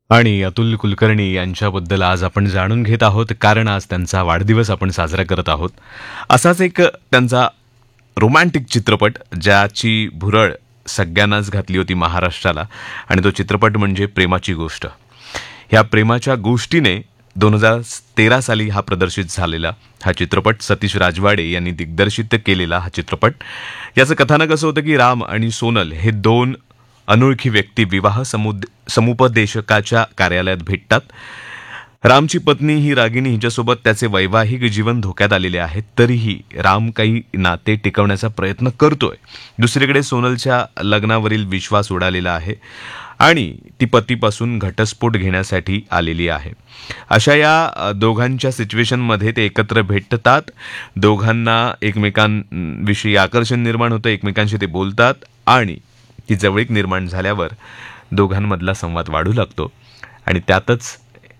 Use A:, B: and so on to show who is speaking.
A: आणि अतुल कुलकर्णी यांच्याबद्दल आज आपण जाणून घेत आहोत, कारण आज त्यांचा वाढदिवस आपण साजरा करत आहोत. असाच एक त्यांचा रोमॅन्टिक चित्रपट, ज्याची भुरळ सगळ्यांनाच घातली होती महाराष्ट्राला, आणि तो चित्रपट म्हणजे प्रेमाची गोष्ट. ह्या प्रेमाच्या गोष्टीने 2013 साली हा प्रदर्शित झालेला हा चित्रपट, सतीश राजवाडे यांनी दिग्दर्शित केलेला हा चित्रपट. याचं कथानक असं होतं की राम आणि सोनल हे दोन अनोळखी व्यक्ती समुपदेशकाच्या कार्यालयात भेटतात. रामची पत्नी ही रागिनी हिच्यासोबत त्याचे वैवाहिक जीवन धोक्यात आलेले आहे, तरीही राम काही नाते टिकवण्याचा प्रयत्न करतोय. दुसरीकडे सोनलच्या लग्नावरील विश्वास उडालेला आहे आणि ती पतीपासून घटस्फोट घेण्यासाठी आलेली आहे. अशा या दोघांच्या सिच्युएशनमध्ये ते एकत्र भेटतात. दोघांना एकमेकांविषयी आकर्षण निर्माण होतं, एकमेकांशी ते बोलतात आणि ती जवळीक निर्माण झाल्यावर दोघांमधला संवाद वाढू लागतो आणि त्यातच